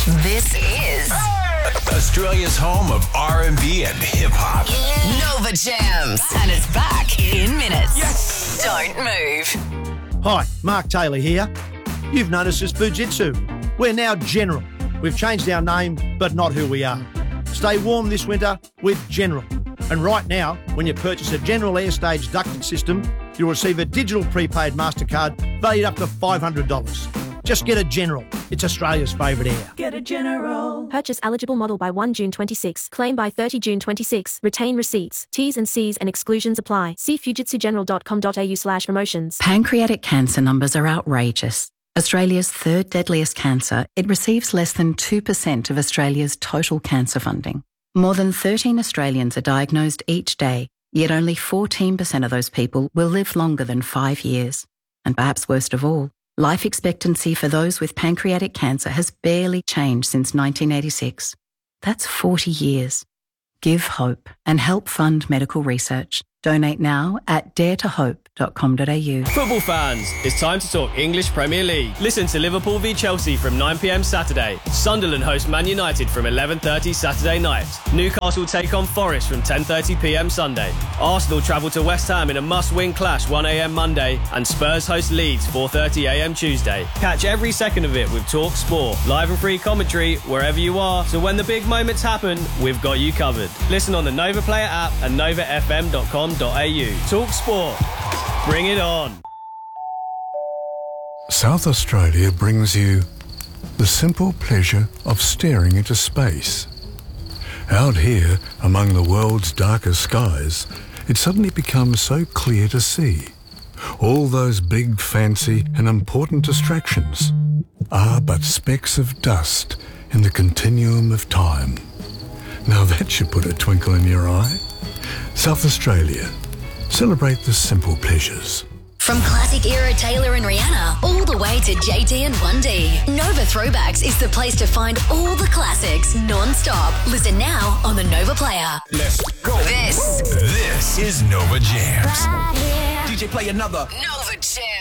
This is Australia's home of R&B and hip-hop. Nova Jams. And it's back in minutes. Yes! Don't move. Hi, Mark Taylor here. You've noticed us Fujitsu. We're now General. We've changed our name, but not who we are. Stay warm this winter with General. And right now, when you purchase a General Airstage ducted system, you'll receive a digital prepaid MasterCard valued up to $500. Just get a General. It's Australia's favourite air. Get a General. Purchase eligible model by 1 June 26. Claim by 30 June 26. Retain receipts. T's and C's and exclusions apply. See fujitsugeneral.com.au/promotions. Pancreatic cancer numbers are outrageous. Australia's third deadliest cancer, it receives less than 2% of Australia's total cancer funding. More than 13 Australians are diagnosed each day, yet only 14% of those people will live longer than 5 years. And perhaps worst of all, life expectancy for those with pancreatic cancer has barely changed since 1986. That's 40 years. Give hope and help fund medical research. Donate now at daretohope.com.au. Football fans, it's time to talk English Premier League. Listen to Liverpool v Chelsea from 9 p.m. Saturday. Sunderland host Man United from 11:30 Saturday night. Newcastle take on Forest from 10:30 p.m. Sunday. Arsenal travel to West Ham in a must-win clash 1 a.m. Monday. And Spurs host Leeds 4:30 a.m. Tuesday. Catch every second of it with Talk Sport. Live and free commentary wherever you are. So when the big moments happen, we've got you covered. Listen on the Nova Player app and novafm.com.au. Talk Sport. Bring it on. South Australia brings you the simple pleasure of staring into space. Out here, among the world's darkest skies, it suddenly becomes so clear to see. All those big, fancy and important distractions are but specks of dust in the continuum of time. Now that should put a twinkle in your eye. South Australia. Celebrate the simple pleasures. From classic era Taylor and Rihanna all the way to JT and 1D, Nova Throwbacks is the place to find all the classics non-stop. Listen now on the Nova Player. Let's go. This is Nova Jams. right here. DJ, play another. Nova Jams.